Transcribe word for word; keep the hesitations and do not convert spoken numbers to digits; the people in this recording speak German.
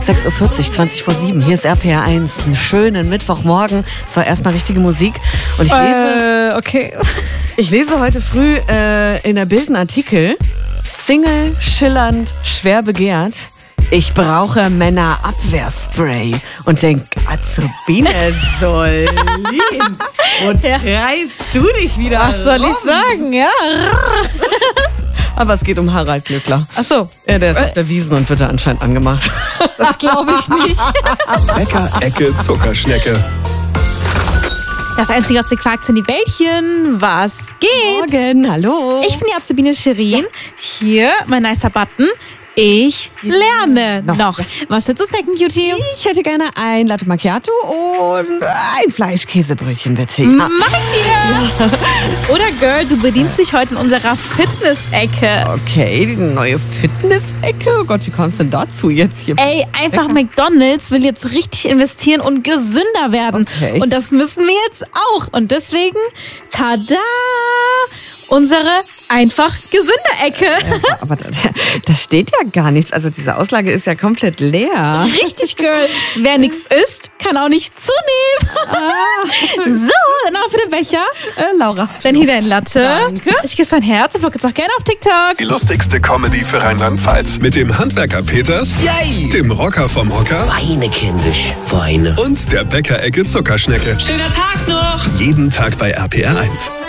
sechs Uhr vierzig, zwanzig vor sieben. Hier ist R P R eins. Einen schönen Mittwochmorgen. So, erstmal richtige Musik. Und ich lese, äh, okay. ich lese heute früh äh, in der Bild einen Artikel. Single, schillernd, schwer begehrt. Ich brauche Männerabwehrspray. Und denk, Azubine Solin. Und reißt du dich wieder Was soll rum? ich sagen? Ja. Aber es geht um Harald Glöckler. Ach so. Ja, der ist auf der Wiesn und wird da anscheinend angemacht. Das glaube ich nicht. Bäcker, Ecke, Zuckerschnecke. Das einzige aus den Clarks sind die Bällchen. Was geht? Morgen, hallo. Ich bin die Azubine Shirin. Hier, mein nicer Button. Ich lerne Noch. noch. Was willst du snacken, Cutie? Ich hätte gerne ein Latte Macchiato und ein Fleischkäsebrötchen, bitte. Mach ich dir. Oder Girl, du bedienst dich heute in unserer Fitness-Ecke. Okay, die neue Fitness-Ecke. Oh Gott, wie kommst du denn dazu jetzt hier? Ey, einfach McDonald's will jetzt richtig investieren und gesünder werden. Okay. Und das müssen wir jetzt auch. Und deswegen, tada, unsere einfach gesunde Ecke. Ja, aber da, da steht ja gar nichts. Also diese Auslage ist ja komplett leer. Richtig, Girl. Wer nichts isst, kann auch nicht zunehmen. Ah. So, dann auch für den Becher. Äh, Laura. Dann hier dein Latte. Danke. Ich küsse dein Herz und folge jetzt auch gerne auf TikTok. Die lustigste Comedy für Rheinland-Pfalz. Mit dem Handwerker Peters, Yay! dem Rocker vom Hocker Weine, kindisch, Weine. und der Bäcker-Ecke Zuckerschnecke. Schöner Tag noch! Jeden Tag bei R P R eins.